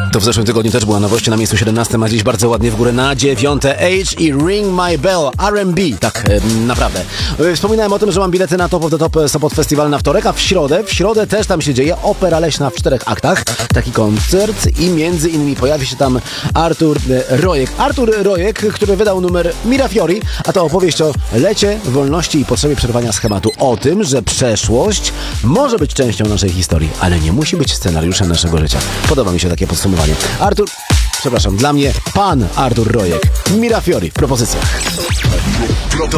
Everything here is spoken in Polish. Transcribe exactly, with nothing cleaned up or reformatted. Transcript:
To w zeszłym tygodniu też była nowość na miejscu siedemnastym, a dziś bardzo ładnie w górę na dziewiąte. Age i Ring My Bell, R and B. Tak, e, naprawdę. E, wspominałem o tym, że mam bilety na Top of the Top Sopot Festival na wtorek, a w środę, w środę też tam się dzieje Opera Leśna w czterech aktach. Taki koncert i między innymi pojawi się tam Artur Rojek. Artur Rojek, który wydał numer Mirafiori, a to opowieść o lecie, wolności i potrzebie przerwania schematu. O tym, że przeszłość może być częścią naszej historii, ale nie musi być scenariuszem naszego życia. Podoba mi się takie podsumowanie. Artur, przepraszam, dla mnie pan Artur Rojek. Mirafiori w propozycjach. To